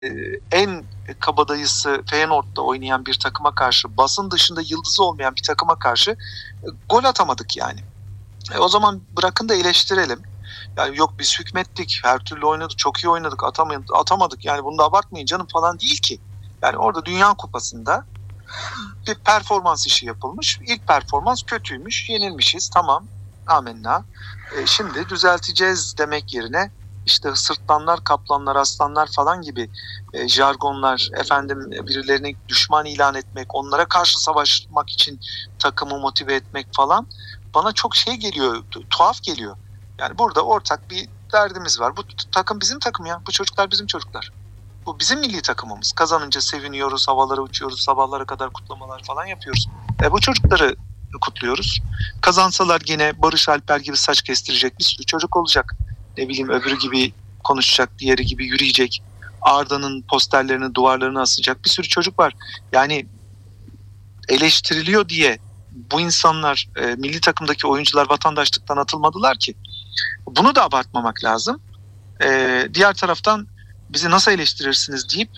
En kabadayısı Feyenoord'da oynayan bir takıma karşı, basın dışında yıldızı olmayan bir takıma karşı gol atamadık yani. O zaman bırakın da eleştirelim. Yani yok biz hükmettik, her türlü oynadık, çok iyi oynadık, atamadık. Yani bunu da abartmayın canım falan değil ki. Yani orada Dünya Kupası'nda bir performans işi yapılmış. İlk performans kötüymüş, yenilmişiz, tamam, amenna. Şimdi düzelteceğiz demek yerine işte sırtlanlar, kaplanlar, aslanlar falan gibi jargonlar, efendim birilerini düşman ilan etmek, onlara karşı savaşmak için takımı motive etmek falan bana çok şey geliyor, tuhaf geliyor. Yani burada ortak bir derdimiz var. Bu takım bizim takım ya. Bu çocuklar bizim çocuklar. Bu bizim milli takımımız. Kazanınca seviniyoruz, havalara uçuyoruz, sabahlara kadar kutlamalar falan yapıyoruz. Bu çocukları kutluyoruz. Kazansalar yine Barış Alper gibi saç kestirecek bir sürü çocuk olacak. Ne bileyim öbürü gibi konuşacak, diğeri gibi yürüyecek. Arda'nın posterlerini, duvarlarına asacak bir sürü çocuk var. Yani eleştiriliyor diye bu insanlar, milli takımdaki oyuncular vatandaşlıktan atılmadılar ki. Bunu da abartmamak lazım. Diğer taraftan bizi nasıl eleştirirsiniz deyip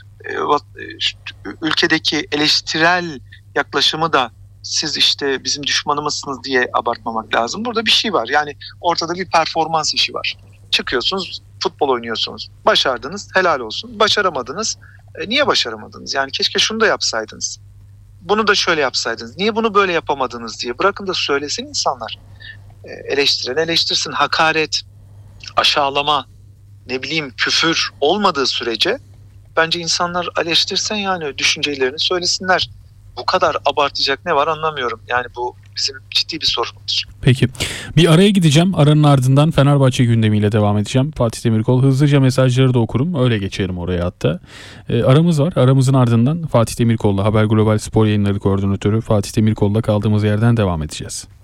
ülkedeki eleştirel yaklaşımı da siz işte bizim düşmanımızsınız diye abartmamak lazım. Burada bir şey var. Yani ortada bir performans işi var. Çıkıyorsunuz, futbol oynuyorsunuz. Başardınız, helal olsun. Başaramadınız. Niye başaramadınız? Yani keşke şunu da yapsaydınız. Bunu da şöyle yapsaydınız. Niye bunu böyle yapamadınız diye. Bırakın da söylesin insanlar. Eleştiren eleştirsin. Hakaret, aşağılama, ne bileyim küfür olmadığı sürece bence insanlar eleştirsen yani düşüncelerini söylesinler. Bu kadar abartacak ne var anlamıyorum. Yani bu bizim ciddi bir sorunumuz. Peki. Bir araya gideceğim. Aranın ardından Fenerbahçe gündemiyle devam edeceğim. Fatih Demirkol. Hızlıca mesajları da okurum. Öyle geçerim oraya hatta. Aramız var. Aramızın ardından Fatih Demirkol'la Haber Global Spor Yayınları Koordinatörü Fatih Demirkol'la kaldığımız yerden devam edeceğiz.